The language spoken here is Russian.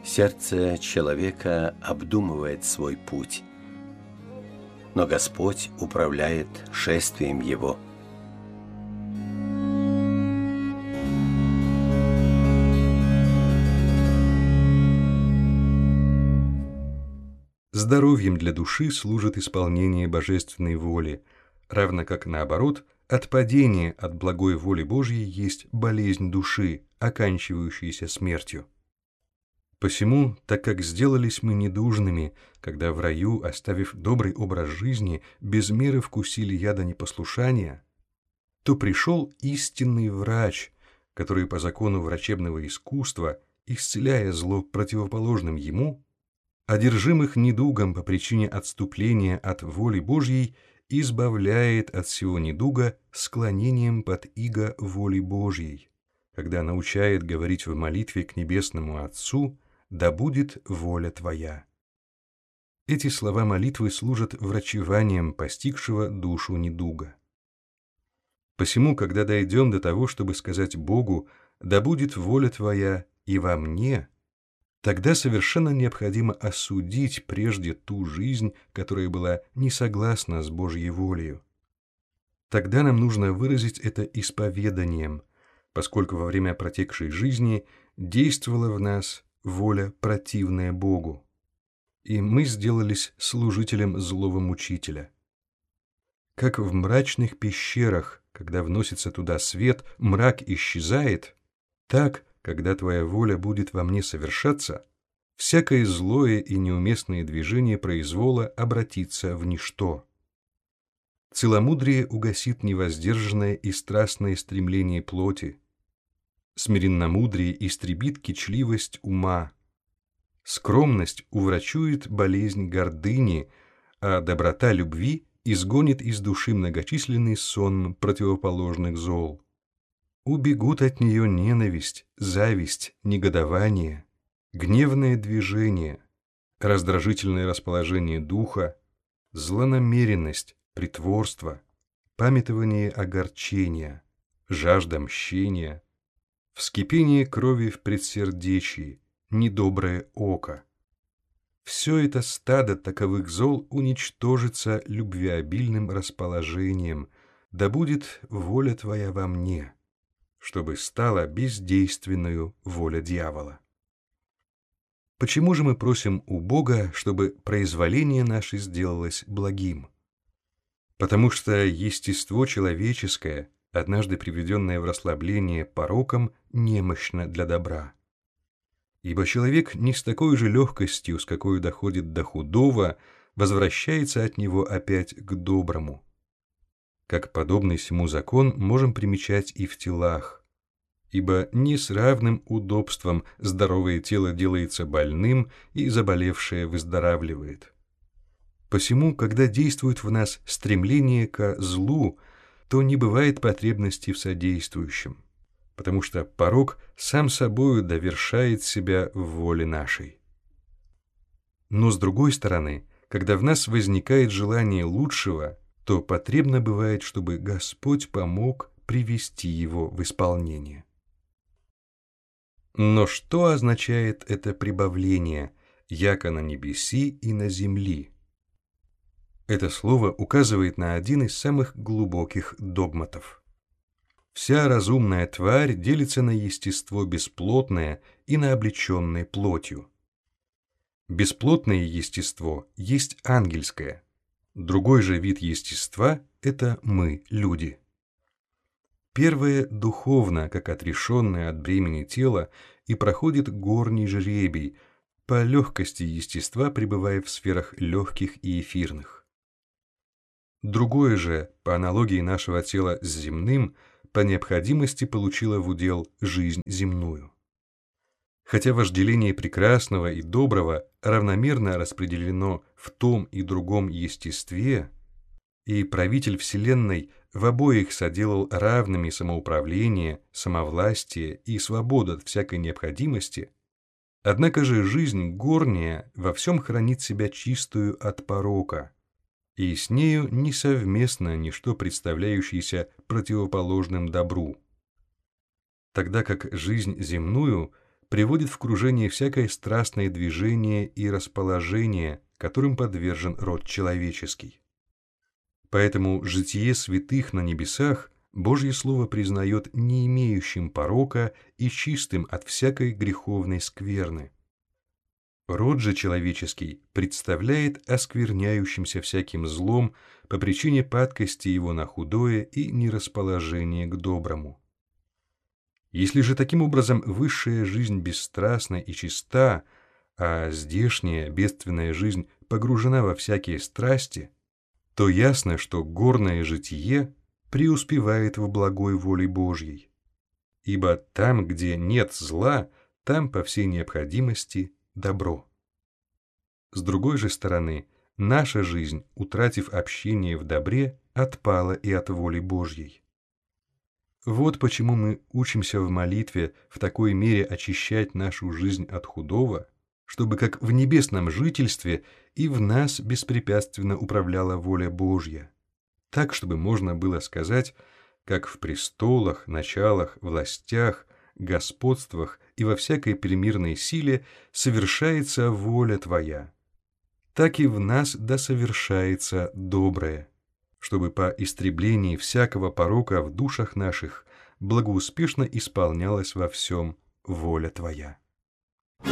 Сердце человека обдумывает свой путь, но Господь управляет шествием его. Здоровьем для души служит исполнение божественной воли, равно как наоборот, отпадение от благой воли Божьей есть болезнь души, оканчивающаяся смертью. Посему, так как сделались мы недужными, когда в раю, оставив добрый образ жизни, без меры вкусили яда непослушания, то пришел истинный врач, который по закону врачебного искусства, исцеляя зло противоположным ему, одержимых недугом по причине отступления от воли Божьей, избавляет от всего недуга склонением под иго воли Божьей, когда научает говорить в молитве к Небесному Отцу: «Да будет воля Твоя». Эти слова молитвы служат врачеванием постигшего душу недуга. Посему, когда дойдем до того, чтобы сказать Богу: «Да будет воля Твоя и во мне», тогда совершенно необходимо осудить прежде ту жизнь, которая была не согласна с Божьей волею. Тогда нам нужно выразить это исповеданием, поскольку во время протекшей жизни действовала в нас воля, противная Богу, и мы сделались служителем злого мучителя. Как в мрачных пещерах, когда вносится туда свет, мрак исчезает, так, когда Твоя воля будет во мне совершаться, всякое злое и неуместное движение произвола обратится в ничто. Целомудрие угасит невоздержанное и страстное стремление плоти. Смиренномудрие истребит кичливость ума. Скромность уврачует болезнь гордыни, а доброта любви изгонит из души многочисленный сон противоположных зол. Убегут от нее ненависть, зависть, негодование, гневное движение, раздражительное расположение духа, злонамеренность, притворство, памятование огорчения, жажда мщения, вскипение крови в предсердечии, недоброе око. Все это стадо таковых зол уничтожится любвеобильным расположением: «Да будет воля Твоя во мне», чтобы стала бездейственною воля дьявола. Почему же мы просим у Бога, чтобы произволение наше сделалось благим? Потому что естество человеческое, однажды приведенное в расслабление пороком, немощно для добра. Ибо человек не с такой же легкостью, с какой доходит до худого, возвращается от него опять к доброму. Как подобный сему закон можем примечать и в телах, ибо не с равным удобством здоровое тело делается больным, и заболевшее выздоравливает. Посему, когда действует в нас стремление ко злу, то не бывает потребности в содействующем, потому что порок сам собою довершает себя в воле нашей. Но с другой стороны, когда в нас возникает желание лучшего, то потребно бывает, чтобы Господь помог привести его в исполнение. Но что означает это прибавление «яко на небеси и на земли»? Это слово указывает на один из самых глубоких догматов. Вся разумная тварь делится на естество бесплотное и на облеченное плотью. Бесплотное естество есть ангельское. Другой же вид естества – это мы, люди. Первое духовно, как отрешенное от бремени тела, и проходит горний жребий, по легкости естества пребывая в сферах легких и эфирных. Другое же, по аналогии нашего тела с земным, по необходимости получило в удел жизнь земную. Хотя вожделение прекрасного и доброго равномерно распределено в том и другом естестве, и правитель Вселенной в обоих соделал равными самоуправление, самовластие и свободу от всякой необходимости, однако же жизнь горняя во всем хранит себя чистую от порока, и с нею несовместно ничто, представляющееся противоположным добру. Тогда как жизнь земную приводит в кружение всякое страстное движение и расположение, которым подвержен род человеческий. Поэтому житие святых на небесах Божье Слово признает не имеющим порока и чистым от всякой греховной скверны. Род же человеческий представляет оскверняющимся всяким злом по причине падкости его на худое и нерасположения к доброму. Если же таким образом высшая жизнь бесстрастна и чиста, а здешняя бедственная жизнь погружена во всякие страсти, то ясно, что горное житие преуспевает в благой воле Божьей. Ибо там, где нет зла, там по всей необходимости добро. С другой же стороны, наша жизнь, утратив общение в добре, отпала и от воли Божьей. Вот почему мы учимся в молитве в такой мере очищать нашу жизнь от худого, чтобы как в небесном жительстве и в нас беспрепятственно управляла воля Божья, так, чтобы можно было сказать, как в престолах, началах, властях, господствах и во всякой примирной силе совершается воля Твоя, так и в нас да совершается доброе, чтобы по истреблении всякого порока в душах наших благоуспешно исполнялась во всем воля Твоя.